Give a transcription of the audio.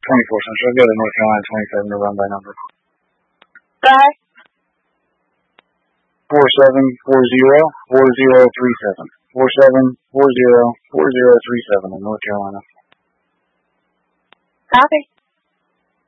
Central. Go to North Carolina 27 to run by number. Bye. 47404037. 47404037 in North Carolina. Copy.